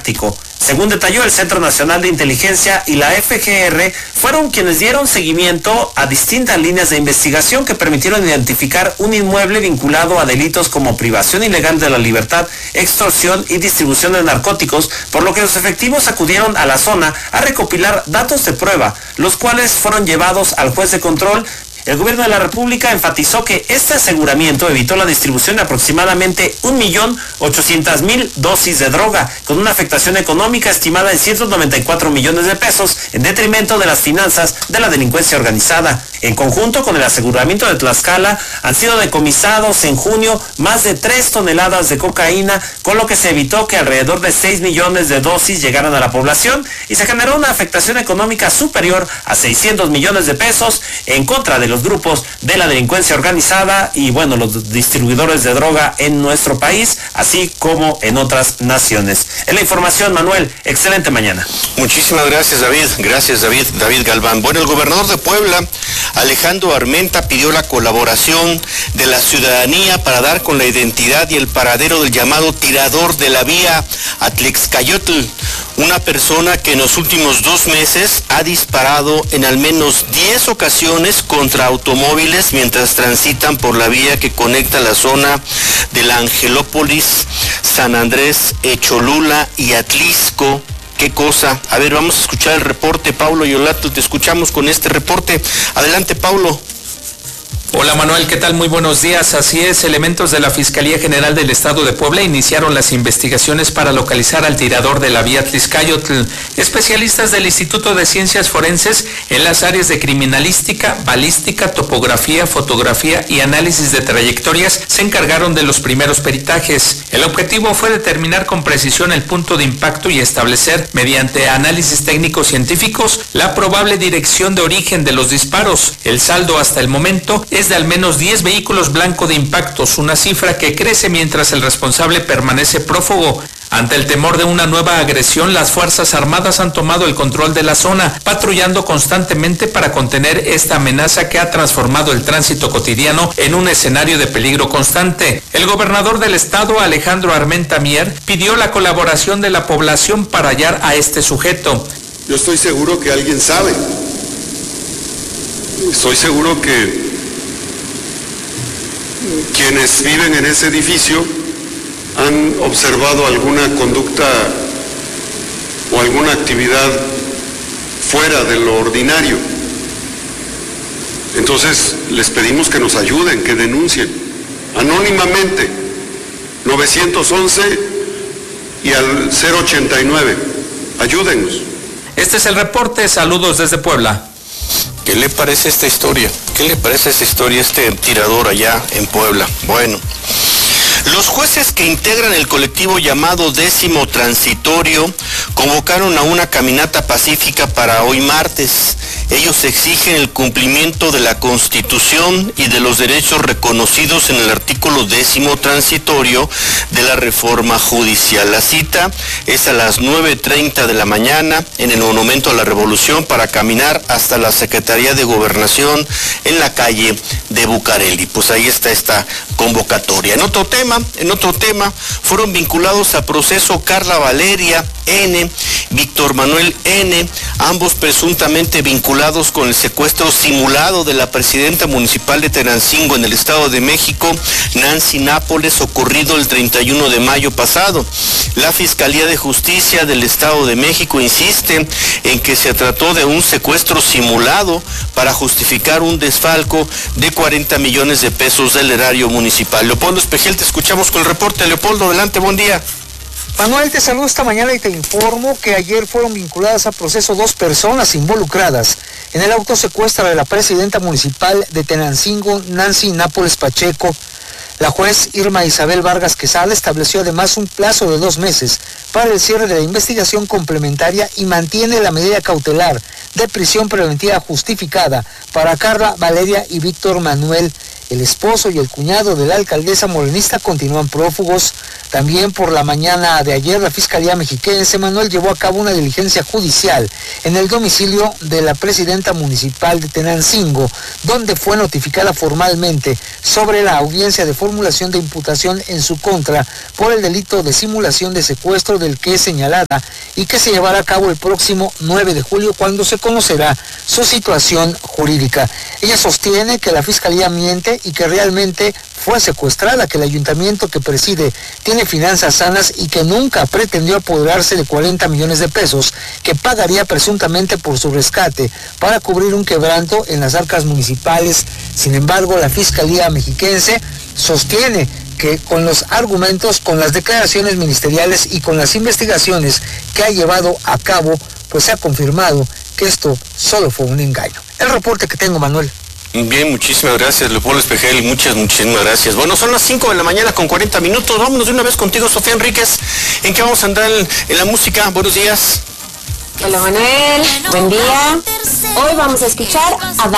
práctico. Según detalló el Centro Nacional de Inteligencia y la FGR, fueron quienes dieron seguimiento a distintas líneas de investigación que permitieron identificar un inmueble vinculado a delitos como privación ilegal de la libertad, extorsión y distribución de narcóticos, por lo que los efectivos acudieron a la zona a recopilar datos de prueba, los cuales fueron llevados al juez de control. El gobierno de la República enfatizó que este aseguramiento evitó la distribución de aproximadamente 1.800.000 dosis de droga, con una afectación económica estimada en 194 millones de pesos, en detrimento de las finanzas de la delincuencia organizada. En conjunto con el aseguramiento de Tlaxcala, han sido decomisados en junio más de 3 toneladas de cocaína, con lo que se evitó que alrededor de 6 millones de dosis llegaran a la población y se generó una afectación económica superior a 600 millones de pesos en contra de los grupos de la delincuencia organizada y los distribuidores de droga en nuestro país, así como en otras naciones. Es la información, Manuel. Excelente mañana. Muchísimas gracias, David. Gracias, David Galván. Bueno, el gobernador de Puebla, Alejandro Armenta, pidió la colaboración de la ciudadanía para dar con la identidad y el paradero del llamado tirador de la vía Atlixcayotl, una persona que en los últimos 2 meses ha disparado en al menos 10 ocasiones contra automóviles mientras transitan por la vía que conecta la zona de la Angelópolis, San Andrés, Cholula y Atlisco. ¿Qué cosa? A ver, vamos a escuchar el reporte. Paulo Yolato, te escuchamos con este reporte. Adelante, Paulo. Hola Manuel, ¿qué tal? Muy buenos días. Así es, elementos de la Fiscalía General del Estado de Puebla iniciaron las investigaciones para localizar al tirador de la vía Atlixcayotl. Especialistas del Instituto de Ciencias Forenses en las áreas de criminalística, balística, topografía, fotografía y análisis de trayectorias se encargaron de los primeros peritajes. El objetivo fue determinar con precisión el punto de impacto y establecer, mediante análisis técnicos científicos, la probable dirección de origen de los disparos. El saldo hasta el momento es de al menos 10 vehículos blanco de impactos, una cifra que crece mientras el responsable permanece prófugo. Ante el temor de una nueva agresión, las Fuerzas Armadas han tomado el control de la zona, patrullando constantemente para contener esta amenaza que ha transformado el tránsito cotidiano en un escenario de peligro constante. El gobernador del estado, Alejandro Armenta Mier, pidió la colaboración de la población para hallar a este sujeto. Yo estoy seguro que alguien sabe. Estoy seguro que quienes viven en ese edificio han observado alguna conducta o alguna actividad fuera de lo ordinario. Entonces les pedimos que nos ayuden, que denuncien anónimamente 911 y al 089. Ayúdennos. Este es el reporte. Saludos desde Puebla. ¿Qué le parece esta historia? ¿Qué le parece esta historia, este tirador allá en Puebla? Bueno, los jueces que integran el colectivo llamado 10º Transitorio convocaron a una caminata pacífica para hoy martes. Ellos exigen el cumplimiento de la Constitución y de los derechos reconocidos en el artículo 10º Transitorio de la Reforma Judicial. La cita es a las 9:30 de la mañana en el Monumento a la Revolución para caminar hasta la Secretaría de Gobernación en la calle de Bucareli. Pues ahí está esta convocatoria. En otro tema, fueron vinculados a proceso Carla Valeria N., Víctor Manuel N., ambos presuntamente vinculados con el secuestro simulado de la presidenta municipal de Tenancingo en el Estado de México, Nancy Nápoles, ocurrido el 31 de mayo pasado. La Fiscalía de Justicia del Estado de México insiste en que se trató de un secuestro simulado para justificar un desfalco de 40 millones de pesos del erario municipal. Leopoldo Espejel, te escuchamos con el reporte. Leopoldo, adelante, buen día. Manuel, te saludo esta mañana y te informo que ayer fueron vinculadas a proceso 2 personas involucradas en el autosecuestro de la presidenta municipal de Tenancingo, Nancy Nápoles Pacheco. La juez Irma Isabel Vargas Quesada estableció además un plazo de 2 meses para el cierre de la investigación complementaria y mantiene la medida cautelar de prisión preventiva justificada para Carla Valeria y Víctor Manuel El esposo y el cuñado de la alcaldesa morenista continúan prófugos. También por la mañana de ayer, la Fiscalía Mexiquense, Manuel, llevó a cabo una diligencia judicial en el domicilio de la presidenta municipal de Tenancingo, donde fue notificada formalmente sobre la audiencia de formulación de imputación en su contra por el delito de simulación de secuestro del que es señalada y que se llevará a cabo el próximo 9 de julio, cuando se conocerá su situación jurídica. Ella sostiene que la Fiscalía miente y que realmente fue secuestrada, que el ayuntamiento que preside tiene finanzas sanas y que nunca pretendió apoderarse de 40 millones de pesos que pagaría presuntamente por su rescate para cubrir un quebranto en las arcas municipales. Sin embargo, la Fiscalía Mexiquense sostiene que con los argumentos, con las declaraciones ministeriales y con las investigaciones que ha llevado a cabo, pues se ha confirmado que esto solo fue un engaño. El reporte que tengo, Manuel. Bien, muchísimas gracias, Leopoldo Espejel, muchísimas gracias. Bueno, son las 5 de la mañana con 40 minutos, vámonos de una vez contigo, Sofía Enríquez. ¿En qué vamos a andar en la música? Buenos días. Hola Manuel, buen día. Hoy vamos a escuchar a